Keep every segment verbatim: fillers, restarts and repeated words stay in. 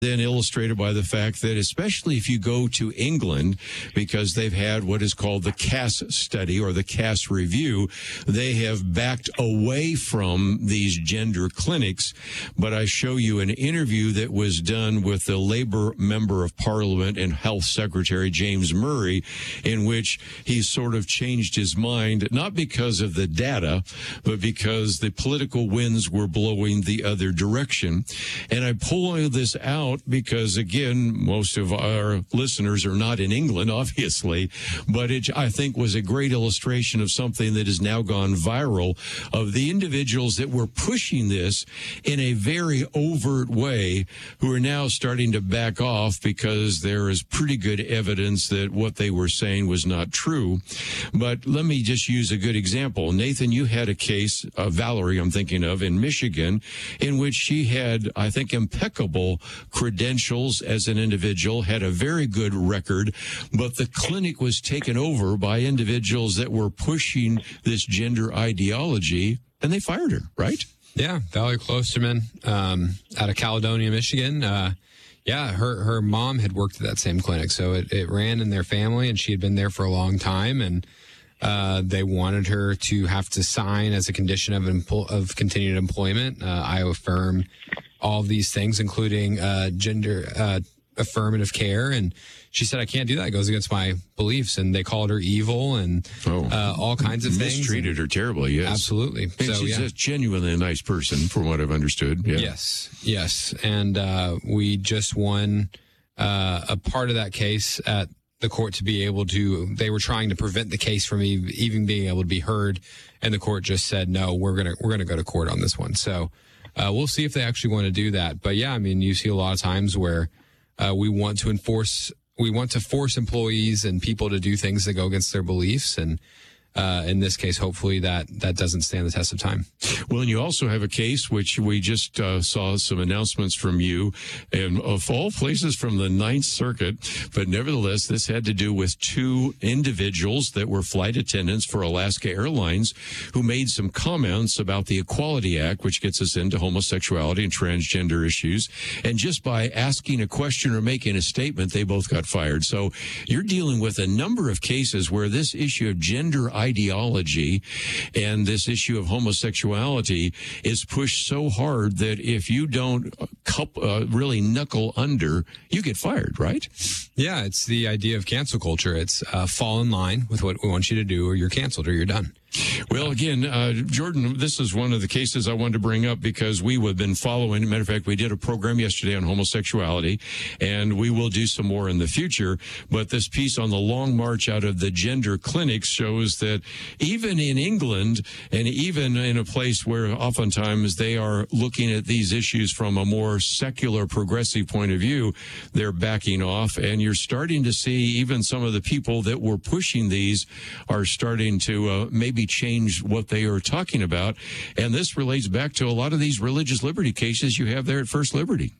Then illustrated by the fact that, especially if you go to England, because they've had what is called the Cass study or the Cass review, they have backed away from these gender clinics. But I show you an interview that was done with the Labour Member of Parliament and Health Secretary James Murray, in which he sort of changed his mind, not because of the data, but because the political winds were blowing the other direction. And I pull this out because, again, most of our listeners are not in England, obviously, but it, I think, was a great illustration of something that has now gone viral, of the individuals that were pushing this in a very overt way, who are now starting to back off because there is pretty good evidence that what they were saying was not true. But let me just use a good example. Nathan, you had a case, uh, Valerie, I'm thinking of, in Michigan, in which she had, I think, impeccable credentials as an individual, had a very good record, but the clinic was taken over by individuals that were pushing this gender ideology, and they fired her, right? Yeah, Valerie Klosterman, um, out of Caledonia, Michigan. Uh, yeah, her her mom had worked at that same clinic, so it, it ran in their family, and she had been there for a long time, and uh, they wanted her to have to sign as a condition of empl- of continued employment. Uh, I affirm all of these things, including uh, gender uh, affirmative care. And she said, I can't do that. It goes against my beliefs. And they called her evil and oh, uh, all kinds of things. Mistreated her terribly, yes. Absolutely. And so, she's yeah. a genuinely nice person, from what I've understood. Yeah. Yes, yes. And uh, we just won uh, a part of that case at the court to be able to, they were trying to prevent the case from even being able to be heard. And the court just said, no, we're going to, we're going to go to court on this one. So, Uh, we'll see if they actually want to do that. But yeah, I mean, you see a lot of times where uh, we want to enforce, we want to force employees and people to do things that go against their beliefs. And uh, in this case, hopefully that that doesn't stand the test of time. Well, and you also have a case which we just uh, saw some announcements from you, and of all places from the Ninth Circuit, but nevertheless, this had to do with two individuals that were flight attendants for Alaska Airlines who made some comments about the Equality Act, which gets us into homosexuality and transgender issues. And just by asking a question or making a statement, they both got fired. So you're dealing with a number of cases where this issue of gender ideology and this issue of homosexuality is pushed so hard that if you don't uh, really knuckle under, you get fired, right? Yeah, it's the idea of cancel culture. It's uh, fall in line with what we want you to do, or you're canceled, or you're done. Well, again, uh, Jordan, this is one of the cases I wanted to bring up because we have been following. Matter of fact, we did a program yesterday on homosexuality, and we will do some more in the future. But this piece on the long march out of the gender clinics shows that even in England, and even in a place where oftentimes they are looking at these issues from a more secular, progressive point of view, they're backing off. And you're starting to see even some of the people that were pushing these are starting to uh, maybe change what they are talking about. And this relates back to a lot of these religious liberty cases you have there at First Liberty.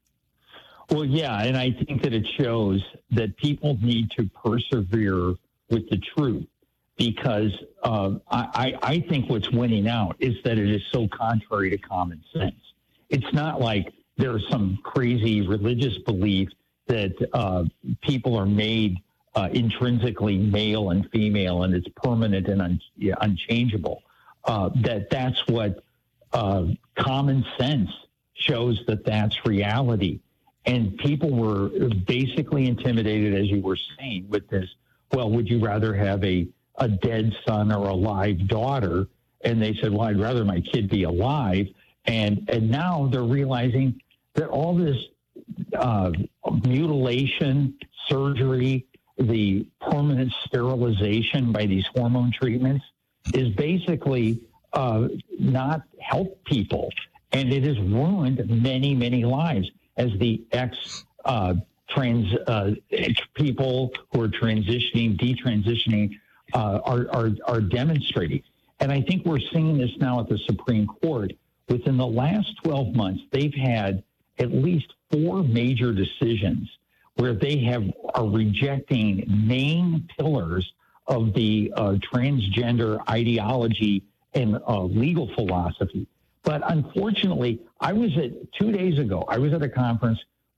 Well, yeah, and I think that it shows that people need to persevere with the truth, because uh, I, I think what's winning out is that it is so contrary to common sense. It's not like there's some crazy religious belief that uh, people are made Uh, intrinsically male and female, and it's permanent and un- yeah, unchangeable. Uh, that that's what uh, common sense shows that that's reality. And people were basically intimidated, as you were saying, with this. Well, would you rather have a a dead son or a live daughter? And they said, well, I'd rather my kid be alive. And and now they're realizing that all this uh, mutilation, surgery, the permanent sterilization by these hormone treatments is basically uh, not help people. And it has ruined many, many lives, as the ex uh, trans uh, people who are transitioning, detransitioning uh, are, are, are demonstrating. And I think we're seeing this now at the Supreme Court. Within the last twelve months, they've had at least four major decisions where they have are rejecting main pillars of the uh, transgender ideology and uh, legal philosophy. But unfortunately, I was at two days ago, I was at a conference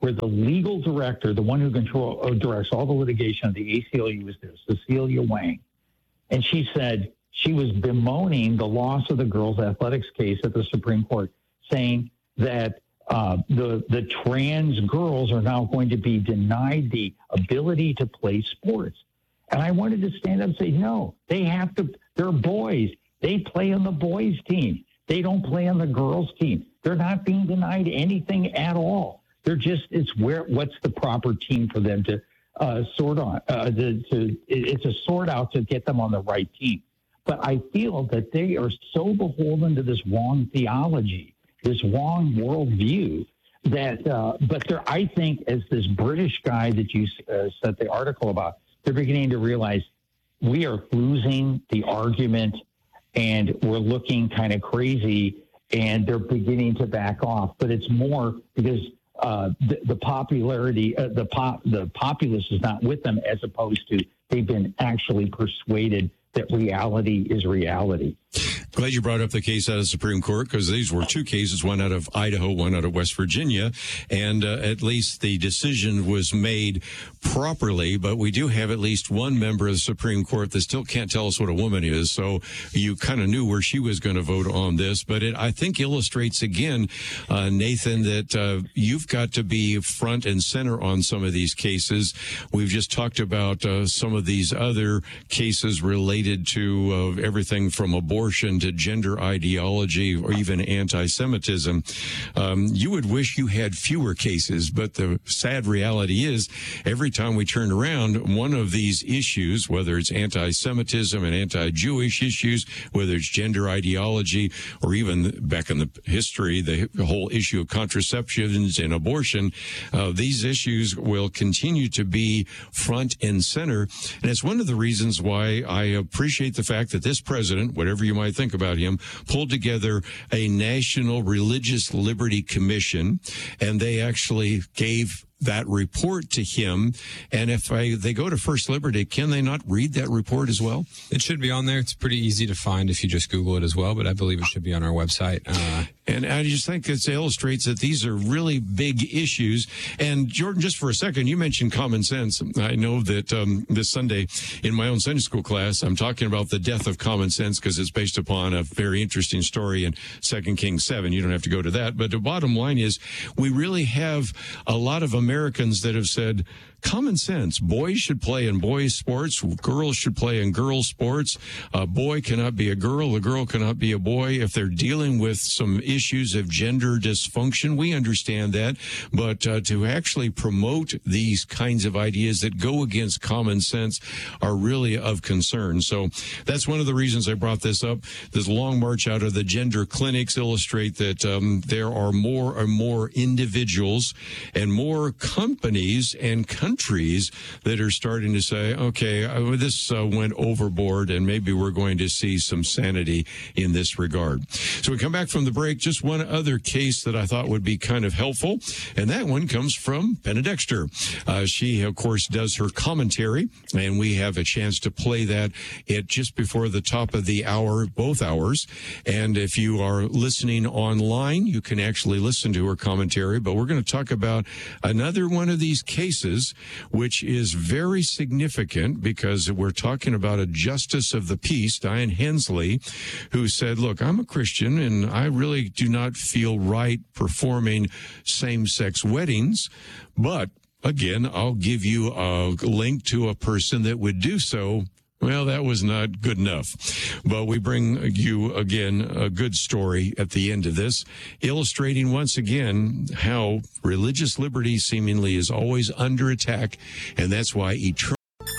where the legal director, the one who control, uh, directs all the litigation of the A C L U, was there, Cecilia Wang. And she said she was bemoaning the loss of the girls' athletics case at the Supreme Court, saying that uh, the, the trans girls are now going to be denied the ability to play sports. And I wanted to stand up and say, no, they have to, they're boys. They play on the boys' team. They don't play on the girls' team. They're not being denied anything at all. They're just, it's where, what's the proper team for them to uh, sort on, uh, to, to, it's a sort out to get them on the right team. But I feel that they are so beholden to this wrong theology, this wrong worldview, that, uh, but they're, I think, as this British guy that you uh, sent the article about, they're beginning to realize we are losing the argument and we're looking kind of crazy, and they're beginning to back off. But it's more because uh, the, the popularity, uh, the pop, the populace is not with them, as opposed to they've been actually persuaded that reality is reality. Glad you brought up the case out of the Supreme Court, because these were two cases, one out of Idaho, one out of West Virginia, and uh, at least the decision was made properly. But we do have at least one member of the Supreme Court that still can't tell us what a woman is, so you kind of knew where she was going to vote on this. But it, I think, illustrates again, uh, Nathan, that uh, you've got to be front and center on some of these cases. We've just talked about uh, some of these other cases related to uh, everything from abortion to gender ideology or even anti-Semitism. Um, you would wish you had fewer cases, but the sad reality is every time we turn around, one of these issues, whether it's anti-Semitism and anti-Jewish issues, whether it's gender ideology, or even back in the history, the whole issue of contraceptions and abortion, uh, these issues will continue to be front and center. And it's one of the reasons why I appreciate the fact that this president, whatever you might think about him, pulled together a National Religious Liberty Commission, and they actually gave that report to him. And if I, they go to First Liberty, can they not read that report as well? It should be on there. It's pretty easy to find if you just Google it as well, but I believe it should be on our website. Uh, and I just think it illustrates that these are really big issues. And Jordan, just for a second, you mentioned common sense. I know that um, this Sunday in my own Sunday school class, I'm talking about the death of common sense because it's based upon a very interesting story in Second Kings seven. You don't have to go to that. But the bottom line is we really have a lot of Americans Americans that have said common sense. Boys should play in boys' sports. Girls should play in girls' sports. A boy cannot be a girl. A girl cannot be a boy. If they're dealing with some issues of gender dysfunction, we understand that. But uh, to actually promote these kinds of ideas that go against common sense are really of concern. So that's one of the reasons I brought this up. This long march out of the gender clinics illustrate that um, there are more and more individuals and more companies and countries that are starting to say, okay, uh, this uh, went overboard, and maybe we're going to see some sanity in this regard. So we come back from the break. Just one other case that I thought would be kind of helpful, and that one comes from Penna Dexter. Uh, she, of course, does her commentary, and we have a chance to play that at just before the top of the hour, both hours. And if you are listening online, you can actually listen to her commentary, but we're going to talk about another one of these cases, which is very significant because we're talking about a justice of the peace, Diane Hensley, who said, look, I'm a Christian and I really do not feel right performing same-sex weddings, but again, I'll give you a link to a person that would do so. Well, that was not good enough. But we bring you, again, a good story at the end of this, illustrating once again how religious liberty seemingly is always under attack, and that's why eternal.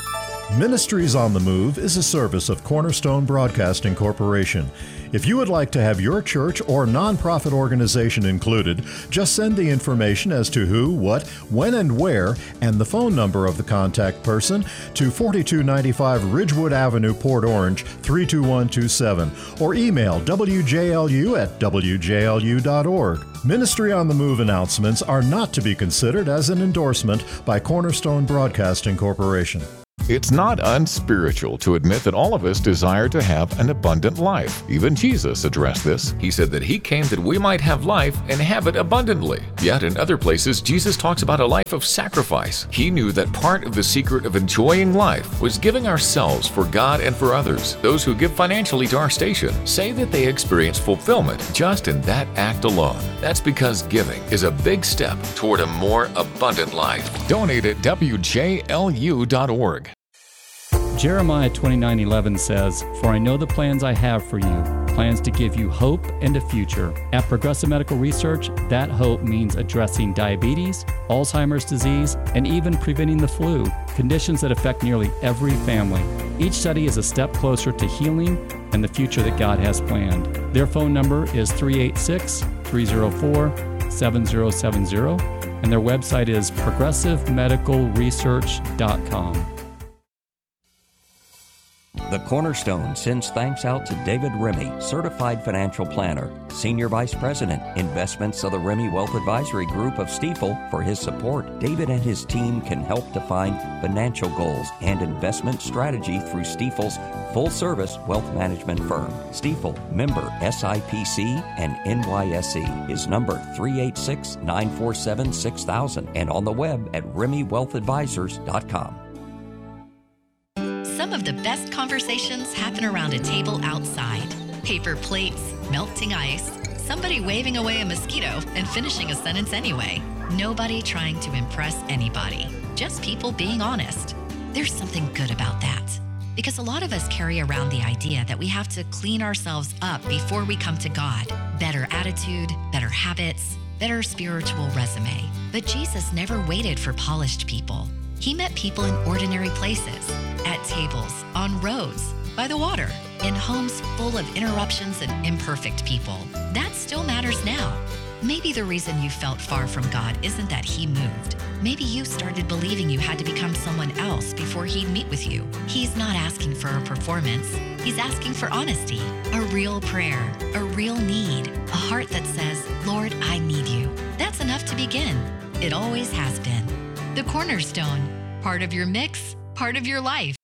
Ministries on the Move is a service of Cornerstone Broadcasting Corporation. If you would like to have your church or nonprofit organization included, just send the information as to who, what, when, and where, and the phone number of the contact person to forty-two ninety-five Ridgewood Avenue, Port Orange, three two one two seven, or email W J L U at W J L U dot org. Ministry on the Move announcements are not to be considered as an endorsement by Cornerstone Broadcasting Corporation. It's not unspiritual to admit that all of us desire to have an abundant life. Even Jesus addressed this. He said that he came that we might have life and have it abundantly. Yet in other places, Jesus talks about a life of sacrifice. He knew that part of the secret of enjoying life was giving ourselves for God and for others. Those who give financially to our station say that they experience fulfillment just in that act alone. That's because giving is a big step toward a more abundant life. Donate at W J L U dot org. Jeremiah twenty-nine eleven says, "For I know the plans I have for you, plans to give you hope and a future." At Progressive Medical Research, that hope means addressing diabetes, Alzheimer's disease, and even preventing the flu, conditions that affect nearly every family. Each study is a step closer to healing and the future that God has planned. Their phone number is three eight six, three zero four, seven zero seven zero, and their website is progressive medical research dot com. The Cornerstone sends thanks out to David Remy, Certified Financial Planner, Senior Vice President, Investments of the Remy Wealth Advisory Group of Stifel, for his support. David and his team can help define financial goals and investment strategy through Stifel's full-service wealth management firm. Stifel, member S I P C and N Y S E, is number three eight six, nine four seven, six thousand and on the web at remy wealth advisors dot com. Some of the best conversations happen around a table outside. Paper plates, melting ice, somebody waving away a mosquito and finishing a sentence anyway. Nobody trying to impress anybody. Just people being honest. There's something good about that. Because a lot of us carry around the idea that we have to clean ourselves up before we come to God. Better attitude, better habits, better spiritual resume. But Jesus never waited for polished people. He met people in ordinary places, at tables, on roads, by the water, in homes full of interruptions and imperfect people. That still matters now. Maybe the reason you felt far from God isn't that He moved. Maybe you started believing you had to become someone else before He'd meet with you. He's not asking for a performance. He's asking for honesty, a real prayer, a real need, a heart that says, "Lord, I need you." That's enough to begin. It always has been. The Cornerstone, part of your mix, part of your life.